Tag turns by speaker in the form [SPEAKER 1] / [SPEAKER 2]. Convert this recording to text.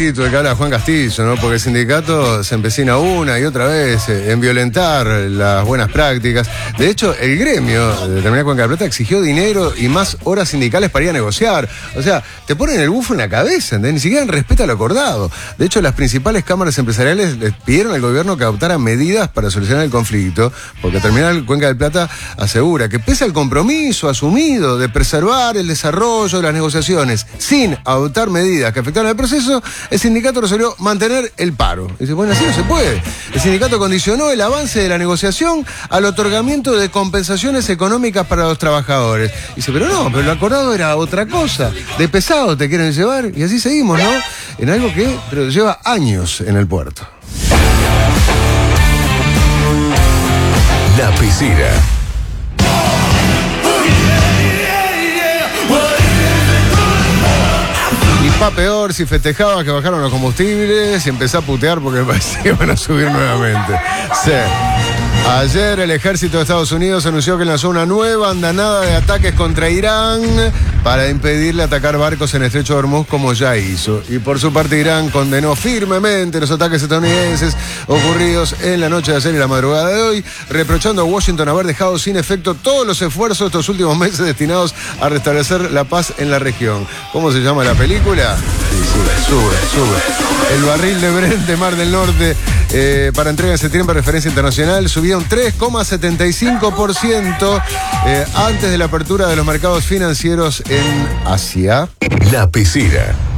[SPEAKER 1] espíritu del que habla Juan Castillo, ¿no? Porque el sindicato se empecina una y otra vez en violentar las buenas prácticas. De hecho, el gremio de Terminal Cuenca del Plata exigió dinero y más horas sindicales para ir a negociar. O sea, te ponen el bufo en la cabeza, ¿entendés? Ni siquiera respeta lo acordado. De hecho, las principales cámaras empresariales les pidieron al gobierno que adoptara medidas para solucionar el conflicto, porque Terminal Cuenca del Plata asegura que pese al compromiso asumido de preservar el desarrollo de las negociaciones sin adoptar medidas que afectaron el proceso, el sindicato resolvió mantener el paro. Y dice, bueno, así no se puede. El sindicato condicionó el avance de la negociación al otorgamiento de compensaciones económicas para los trabajadores. Y dice, pero lo acordado era otra cosa. De pesado te quieren llevar, y así seguimos, ¿no? En algo que lleva años en el puerto.
[SPEAKER 2] La Piscina.
[SPEAKER 1] Va peor si festejabas que bajaron los combustibles y empezá a putear porque parecía que van a subir nuevamente. Sí. Ayer el ejército de Estados Unidos anunció que lanzó una nueva andanada de ataques contra Irán para impedirle atacar barcos en el estrecho de Hormuz como ya hizo. Y por su parte Irán condenó firmemente los ataques estadounidenses ocurridos en la noche de ayer y la madrugada de hoy, reprochando a Washington haber dejado sin efecto todos los esfuerzos de estos últimos meses destinados a restablecer la paz en la región. ¿Cómo se llama la película? Sí, sube. El barril de Brent de Mar del Norte para entrega en septiembre, referencia internacional, subía un 3,75% antes de la apertura de los mercados financieros en Asia.
[SPEAKER 2] La Piscina.